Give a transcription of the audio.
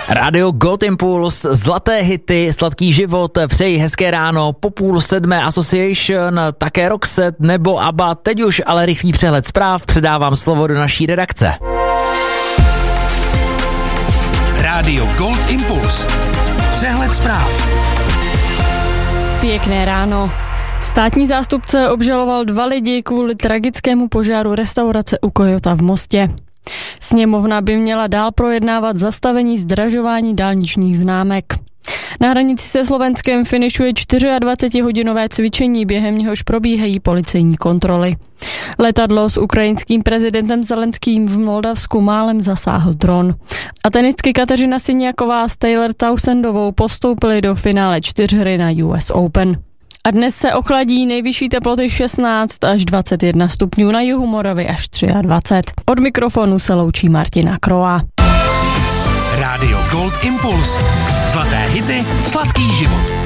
Radio Gold Impulse, zlaté hity, sladký život, přeji hezké ráno, po 6:30 Association, také Roxette nebo ABBA, teď už ale rychlý přehled zpráv, předávám slovo do naší redakce. Radio Gold Impulse, přehled zpráv. Pěkné ráno. Státní zástupce obžaloval 2 lidi kvůli tragickému požáru restaurace u Kojota v Mostě. Sněmovna by měla dál projednávat zastavení zdražování dálničních známek. Na hranici se Slovenskem finišuje 24-hodinové cvičení, během něhož probíhají policejní kontroly. Letadlo s ukrajinským prezidentem Zelenským v Moldavsku málem zasáhl dron. A tenistky Kateřina Siniaková s Taylor Townsendovou postoupily do finále 4hry na US Open. A dnes se ochladí, nejvyšší teploty 16 až 21 stupňů, na jihu Moravy až 23. Od mikrofonu se loučí Martina Kroa. Radio Gold Impulse. Zlaté hity, sladký život.